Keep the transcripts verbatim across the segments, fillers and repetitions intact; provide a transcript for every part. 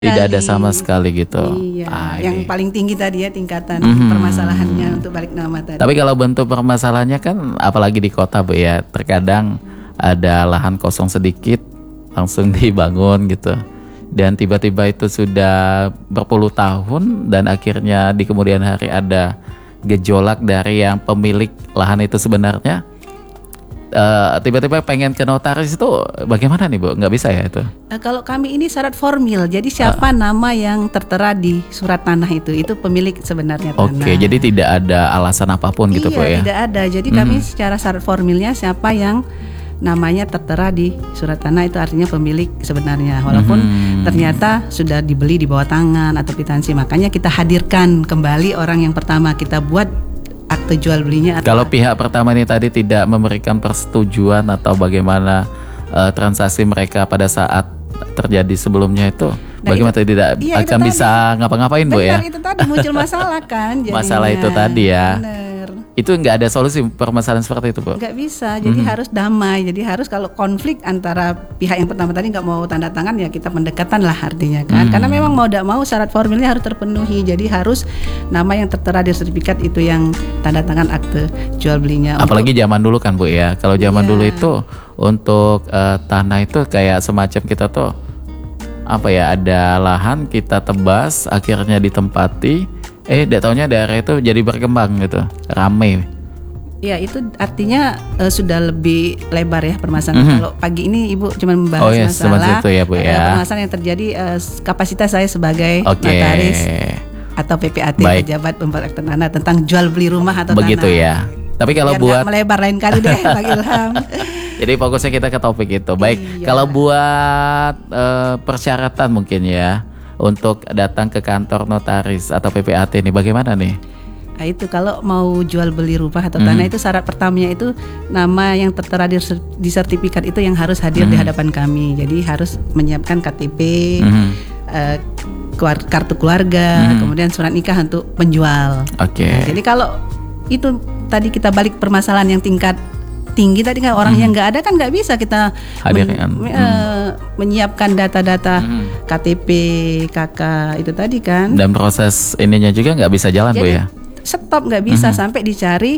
Tidak ada sama sekali gitu. Iya, Ah, yang ini. paling tinggi tadi ya tingkatan Mhm. permasalahannya untuk balik nama tadi. Tapi kalau bentuk permasalahannya kan apalagi di kota Bu ya, terkadang ada lahan kosong sedikit langsung dibangun gitu. Dan tiba-tiba itu sudah berpuluh tahun dan akhirnya di kemudian hari ada gejolak dari yang pemilik lahan itu sebenarnya eh, tiba-tiba pengen ke notaris itu bagaimana nih Bu? Nggak bisa ya itu? Eh, kalau kami ini syarat formil, jadi siapa nama yang tertera di surat tanah itu, itu pemilik sebenarnya tanah. Oke, jadi tidak ada alasan apapun gitu Iya, Bu ya? tidak ada. Jadi kami secara syarat formilnya siapa yang namanya tertera di surat tanah itu artinya pemilik sebenarnya. Walaupun Mhm. ternyata sudah dibeli di bawah tangan atau kwitansi, makanya kita hadirkan kembali orang yang pertama, kita buat akte jual belinya. atau- Kalau pihak pertama ini tadi tidak memberikan persetujuan atau bagaimana eh, transaksi mereka pada saat terjadi sebelumnya itu, Nah, bagaimana itu- tidak iya, itu akan tadi. bisa ngapa-ngapain Bu ya? Benar, itu tadi muncul masalah kan jadinya. Masalah itu tadi ya. Benar. Itu nggak ada solusi permasalahan seperti itu Bu? Nggak bisa, jadi harus damai. Jadi harus kalau konflik antara pihak yang pertama tadi nggak mau tanda tangan, ya kita pendekatan lah artinya kan. Karena memang mau tidak mau syarat formilnya harus terpenuhi. Jadi harus nama yang tertera di sertifikat itu yang tanda tangan akte jual belinya. Apalagi zaman dulu kan Bu ya. Kalau zaman Iya. dulu itu untuk eh, tanah itu kayak semacam kita tuh apa ya, ada lahan kita tebas akhirnya ditempati, eh tidak taunya daerah itu jadi berkembang gitu, rame. Ya itu artinya eh, sudah lebih lebar ya permasalahan. Kalau pagi ini Ibu cuma membahas Oh, yes, cuma masalah situ ya, Bu, eh, ya. permasalahan yang terjadi eh, kapasitas saya sebagai Oke. notaris atau P P A T, Baik. pejabat pembuat akte tanah, tentang jual beli rumah atau Begitu tanah. ya. Tapi kalau Biar buat nggak melebar lain kali deh Bang Ilham. jadi fokusnya kita ke topik itu. Baik, Iya. kalau buat eh, persyaratan mungkin ya untuk datang ke kantor notaris atau P P A T ini bagaimana nih? Nah, itu kalau mau jual beli rumah atau Hmm. tanah itu syarat pertamanya itu nama yang tertera di, ser- di sertifikat itu yang harus hadir Hmm. di hadapan kami. Jadi harus menyiapkan K T P, Mhm. eh, keluar- kartu keluarga, Hmm. kemudian surat nikah untuk penjual. Oke. Nah, jadi kalau itu tadi kita balik permasalahan yang tingkat tinggi tadi kan orang yang nggak ada kan nggak bisa kita Hadirkan. men- eh, menyiapkan data-data Mhm. K T P, K K itu tadi kan. Dan proses ininya juga nggak bisa jalan Bu Jadi ya? stop nggak bisa sampai dicari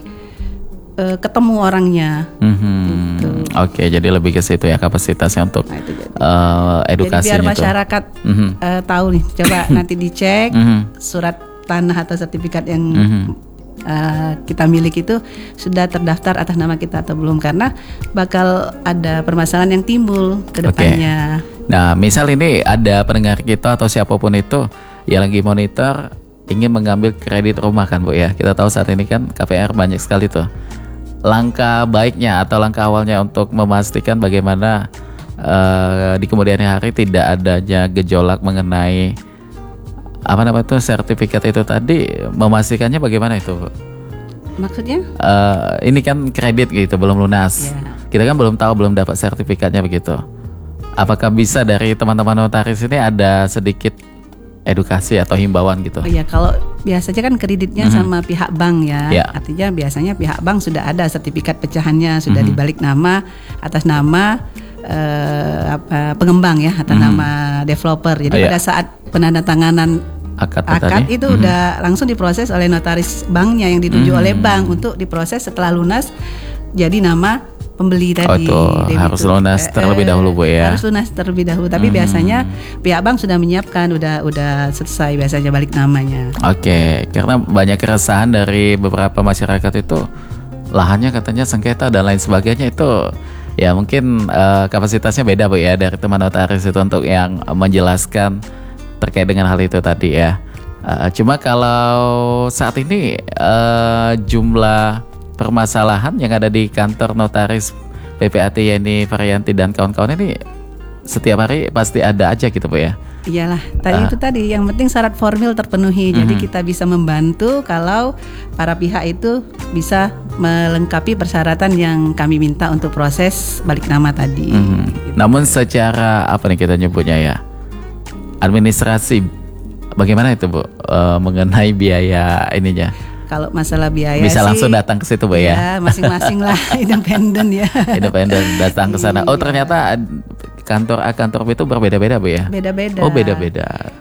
eh, ketemu orangnya. Mhm. Gitu. Oke, jadi lebih ke situ ya kapasitasnya untuk Nah, itu jadi. eh, Jadi edukasinya biar tuh. masyarakat Mhm. eh, tahu nih, coba nanti dicek Mhm. surat tanah atau sertifikat yang Mhm. eh, kita miliki itu sudah terdaftar atas nama kita atau belum, karena bakal ada permasalahan yang timbul ke Oke. depannya. Nah, misal ini ada pendengar kita atau siapapun itu yang lagi monitor ingin mengambil kredit rumah kan Bu ya. Kita tahu saat ini kan K P R banyak sekali tuh. Langkah baiknya atau langkah awalnya untuk memastikan bagaimana eh, di kemudian hari tidak adanya gejolak mengenai apa namanya tuh sertifikat itu tadi, memastikannya bagaimana itu Bu? Maksudnya? Eh, ini kan kredit gitu belum lunas. Ya. Kita kan belum tahu, belum dapat sertifikatnya begitu. Apakah bisa dari teman-teman notaris ini ada sedikit edukasi atau himbauan gitu? Oh ya, kalau biasanya kan kreditnya sama pihak bank ya. Ya. Artinya biasanya pihak bank sudah ada sertifikat pecahannya, sudah Mhm. dibalik nama atas nama eh, apa pengembang ya, atas nama developer. Jadi Oh, ya. pada saat penandatanganan Akad, akad tadi? itu Mhm. udah langsung diproses oleh notaris banknya yang ditunjuk Mhm. oleh bank untuk diproses setelah lunas jadi nama pembeli Oh, tadi. tuh, debitur. harus lunas Eh, terlebih eh, dahulu, Bu, ya? Harus lunas terlebih dahulu. Tapi Mhm. biasanya pihak bank sudah menyiapkan, udah udah selesai biasanya balik namanya. Oke, karena banyak keresahan dari beberapa masyarakat itu lahannya katanya sengketa dan lain sebagainya itu ya mungkin eh, kapasitasnya beda Bu ya dari teman notaris itu untuk yang menjelaskan terkait dengan hal itu tadi ya. Eh, cuma kalau saat ini eh, jumlah permasalahan yang ada di kantor notaris P P A T Yeni Varianti dan kawan-kawan ini setiap hari pasti ada aja gitu Bu ya. Iyalah, tadi Ah. itu tadi yang penting syarat formil terpenuhi. Jadi Mhm. kita bisa membantu kalau para pihak itu bisa melengkapi persyaratan yang kami minta untuk proses balik nama tadi. Mhm. Namun secara apa nih kita nyebutnya ya, administrasi bagaimana itu Bu Eh, mengenai biaya ininya? Kalau masalah biaya Bisa sih, langsung datang ke situ Bu ya? ya masing-masing lah independen ya. Independen datang ke sana. Oh ternyata ad- kantor A kantor B itu berbeda-beda Bu ya? Beda-beda. Oh beda-beda.